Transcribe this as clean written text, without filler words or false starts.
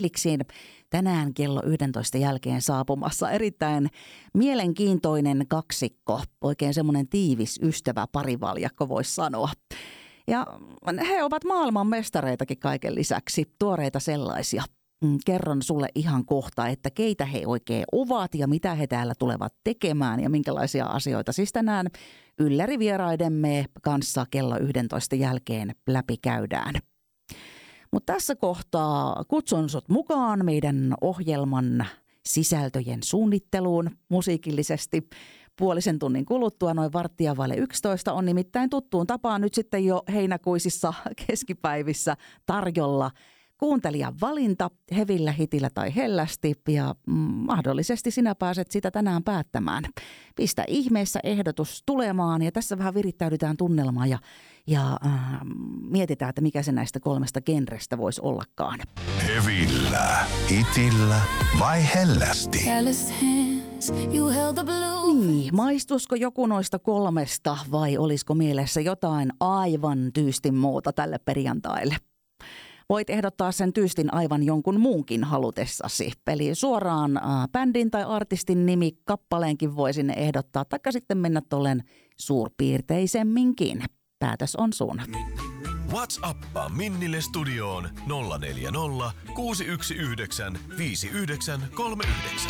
Liksiin tänään kello 11 jälkeen saapumassa erittäin mielenkiintoinen kaksikko, oikein semmoinen tiivis ystävä parivaljakko voisi sanoa. Ja he ovat maailman mestareitakin kaiken lisäksi, tuoreita sellaisia. Kerron sulle ihan kohta, että keitä he oikein ovat ja mitä he täällä tulevat tekemään ja minkälaisia asioita siis tänään yllärivieraidemme kanssa kello 11 jälkeen läpikäydään. Mutta tässä kohtaa kutsun sut mukaan meidän ohjelman sisältöjen suunnitteluun musiikillisesti. Puolisen tunnin kuluttua noin 10:15 on nimittäin tuttuun tapaan nyt sitten jo heinäkuisissa keskipäivissä tarjolla kuuntelijan valinta hevillä, hitillä tai hellästi ja mahdollisesti sinä pääset sitä tänään päättämään. Pistä ihmeessä ehdotus tulemaan ja tässä vähän virittäydytään tunnelmaan ja mietitään, että mikä se näistä kolmesta genrestä voisi ollakaan. Hevillä, hitillä vai hellästi? Niin, maistuisiko joku noista kolmesta vai olisiko mielessä jotain aivan tyystin muuta tälle perjantaille? Voit ehdottaa sen tyystin aivan jonkun muunkin halutessasi. Eli suoraan bändin tai artistin nimi kappaleenkin voi sinne ehdottaa, taikka sitten mennä tolleen suurpiirteisemminkin. Päätös on sun. WhatsAppaa Minnille studioon 040 619 5939.